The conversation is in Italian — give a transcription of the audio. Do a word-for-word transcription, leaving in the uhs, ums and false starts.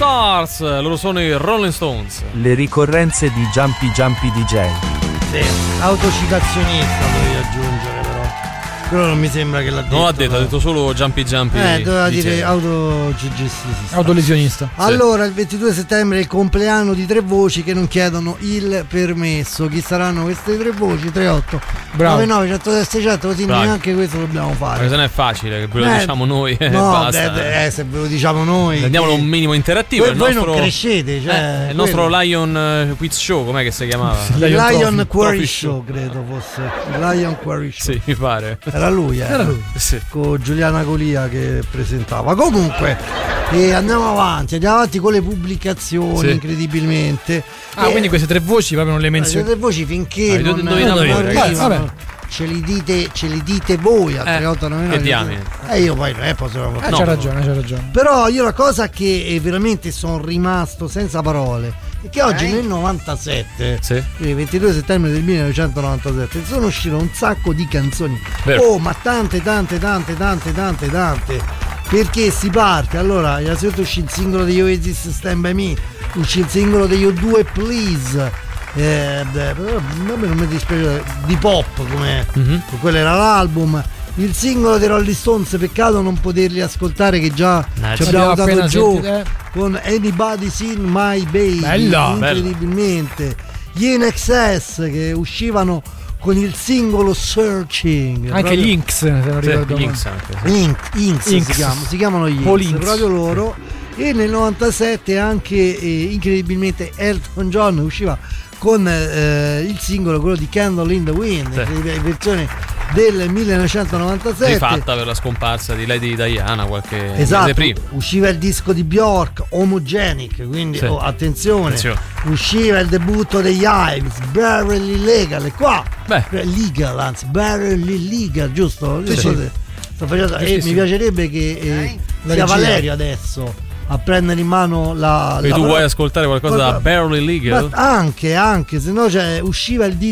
Stars, loro sono i Rolling Stones. Le ricorrenze di Jumpy Jumpy D J. Sì, autocitazionista dovevi aggiungere però. Però non mi sembra che l'ha detto. Non l'ha detto, ha detto solo Jumpy Jumpy. Eh, doveva D J. dire autogestista. Autolesionista. Allora, il ventidue settembre è il compleanno di tre voci che non chiedono il permesso. Chi saranno queste tre voci? tre otto nove nove uno zero sei zero zero, così Bravi. neanche questo dobbiamo fare. Perché se no è facile, che ve lo Eh, diciamo noi e no, basta. beh, eh, se ve lo diciamo noi. Rendiamolo un minimo interattivo. Voi, il voi nostro, non crescete, cioè, eh, il nostro Lion eh, Quiz Show, com'è che si chiamava? Lion, Lion Quarry Trophy Show, credo fosse. Lion Quarry Show. Sì, mi pare. Era lui, eh. Era lui. Sì. Con Giuliana Colia che presentava. Comunque, eh, andiamo avanti, andiamo avanti con le pubblicazioni, Sì. incredibilmente. Ah, Eh, quesse queste tre voci proprio non le queste menzioni. tre voci finché Ah, non, io indovino non voi, ragazzi. arrivano, Vabbè. ce li dite, ce li dite voi a Eh, tre otto nove nove. che diamine. E io poi non è possibile. Eh, No. c'ha ragione, c'ha ragione. Però io la cosa che eh, veramente sono rimasto senza parole è che oggi nel novantasette, Sì. quindi il ventidue settembre del millenovecentonovantasette, sono uscite un sacco di canzoni. Vero. Oh, ma tante, tante, tante, tante, tante, tante. Perché si parte? Allora, innanzitutto uscì il singolo degli Oasis Stand By Me, uscì il singolo degli U due Please. Eh, beh, però, vabbè, non mi dispiace di pop come Mhm. quello era l'album. Il singolo dei Rolling Stones, peccato non poterli ascoltare che già ci abbiamo Abbiamo dato appena giù sentito, eh. con Anybody Seen My Baby. Bella, incredibilmente. Gli In Excess che uscivano con il singolo Searching. Anche proprio- gli Inks, se non Sì, ricordo gli male. Inks anche. sì. Inc, Inks, Inks. Si, chiamano, si chiamano gli Paul Inks, Inks. proprio loro. E nel novantasette anche eh, incredibilmente Elton John usciva con eh, il singolo, quello di Candle in the Wind, Sì. incredibile versione del millenovecentonovantasette. Rifatta per la scomparsa di Lady Diana qualche mese Esatto, prima. usciva il disco di Bjork, Homogenic, quindi Sì. oh, attenzione. Attenzione. Usciva il debutto degli Hives, Barely Legal, e qua Beh. Legal, anzi Barely Legal, giusto? Sì, Sto- sì. sto facendo- Sì, e sì, mi sì. piacerebbe che eh, La sia regia. Valerio adesso a prendere in mano la, E la tu vuoi ascoltare qualcosa da Guarda, Barely Legal? ma anche, anche, se no cioè, usciva il